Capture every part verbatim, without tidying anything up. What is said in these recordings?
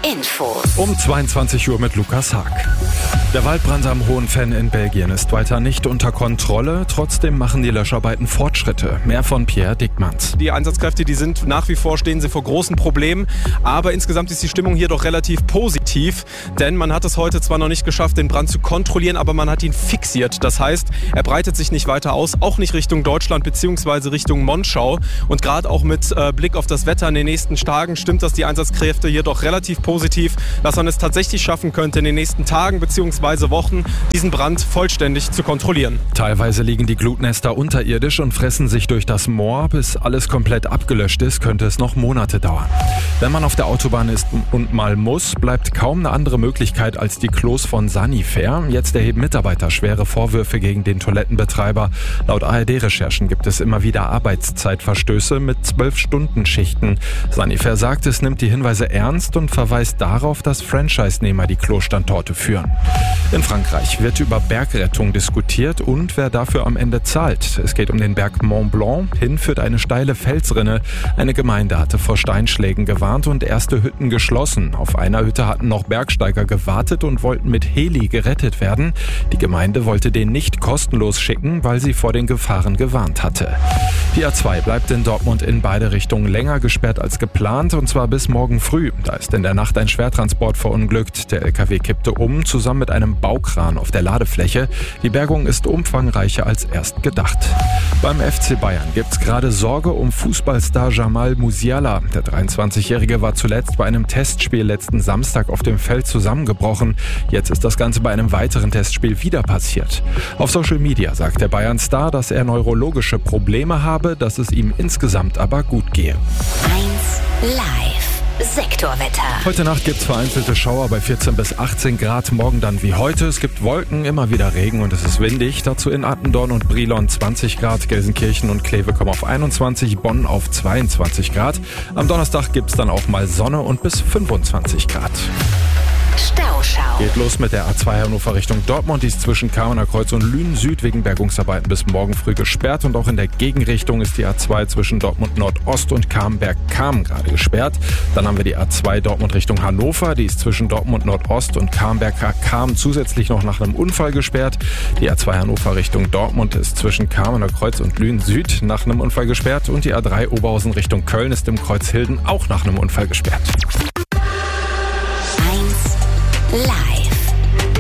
Infos. Um zweiundzwanzig Uhr mit Lukas Haag. Der Waldbrand am Hohenfenn in Belgien ist weiter nicht unter Kontrolle. Trotzdem machen die Löscharbeiten Fortschritte. Mehr von Pierre Dickmanns. Die Einsatzkräfte, die sind nach wie vor, stehen sie vor großen Problemen. Aber insgesamt ist die Stimmung hier doch relativ positiv. Denn man hat es heute zwar noch nicht geschafft, den Brand zu kontrollieren, aber man hat ihn fixiert. Das heißt, er breitet sich nicht weiter aus, auch nicht Richtung Deutschland bzw. Richtung Monschau. Und gerade auch mit äh, Blick auf das Wetter in den nächsten Tagen stimmt das die Einsatzkräfte hier doch relativ positiv, dass man es tatsächlich schaffen könnte, in den nächsten Tagen bzw. Wochen diesen Brand vollständig zu kontrollieren. Teilweise liegen die Glutnester unterirdisch und fressen sich durch das Moor. Bis alles komplett abgelöscht ist, könnte es noch Monate dauern. Wenn man auf der Autobahn ist und mal muss, bleibt kaum eine andere Möglichkeit als die Klos von Sanifair. Jetzt erheben Mitarbeiter schwere Vorwürfe gegen den Toilettenbetreiber. Laut A R D-Recherchen gibt es immer wieder Arbeitszeitverstöße mit zwölf-Stunden-Schichten. Sanifair sagt, es nimmt die Hinweise ernst und verweist darauf, dass Franchise-Nehmer die Klostandorte führen. In Frankreich wird über Bergrettung diskutiert und wer dafür am Ende zahlt. Es geht um den Berg Mont Blanc. Hin führt eine steile Felsrinne. Eine Gemeinde hatte vor Steinschlägen gewarnt und erste Hütten geschlossen. Auf einer Hütte hatten noch Bergsteiger gewartet und wollten mit Heli gerettet werden. Die Gemeinde wollte den nicht kostenlos schicken, weil sie vor den Gefahren gewarnt hatte. Die A zwei bleibt in Dortmund in beide Richtungen länger gesperrt als geplant, und zwar bis morgen früh. Da ist in der Nacht ein Schwertransport verunglückt. Der L K W kippte um, zusammen mit einem Baukran auf der Ladefläche. Die Bergung ist umfangreicher als erst gedacht. Beim F C Bayern gibt's gerade Sorge um Fußballstar Jamal Musiala. Der dreiundzwanzigjährige war zuletzt bei einem Testspiel letzten Samstag auf dem Feld zusammengebrochen. Jetzt ist das Ganze bei einem weiteren Testspiel wieder passiert. Auf Social Media sagt der Bayern-Star, dass er neurologische Probleme habe, dass es ihm insgesamt aber gut gehe. eins live. Sektorwetter. Heute Nacht gibt's vereinzelte Schauer bei vierzehn bis achtzehn Grad. Morgen dann wie heute. Es gibt Wolken, immer wieder Regen und es ist windig. Dazu in Attendorn und Brilon zwanzig Grad. Gelsenkirchen und Kleve kommen auf einundzwanzig, Bonn auf zweiundzwanzig Grad. Am Donnerstag gibt's dann auch mal Sonne und bis fünfundzwanzig Grad. Stauschau. Geht los mit der A zwei Hannover Richtung Dortmund. Die ist zwischen Kamener Kreuz und Lünen Süd wegen Bergungsarbeiten bis morgen früh gesperrt. Und auch in der Gegenrichtung ist die A zwei zwischen Dortmund Nordost und Camberg-Kam gerade gesperrt. Dann haben wir die A zwei Dortmund Richtung Hannover. Die ist zwischen Dortmund Nordost und Camberg-Kam zusätzlich noch nach einem Unfall gesperrt. Die A zwei Hannover Richtung Dortmund ist zwischen Kamener Kreuz und Lünen Süd nach einem Unfall gesperrt. Und die A drei Oberhausen Richtung Köln ist im Kreuz Hilden auch nach einem Unfall gesperrt. Live.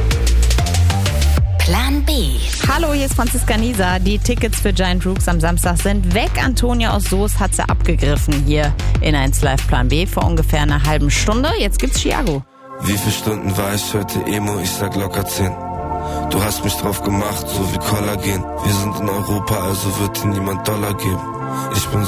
Plan B. Hallo, hier ist Franziska Nieser. Die Tickets für Giant Rooks am Samstag sind weg. Antonia aus Soest hat sie abgegriffen hier in eins Live Plan B vor ungefähr einer halben Stunde. Jetzt gibt's Chiago. Wie viele Stunden war ich heute Emo? Ich sag locker zehn. Du hast mich drauf gemacht, so wie Kollagen. Wir sind in Europa, also wird dir niemand Dollar geben. Ich bin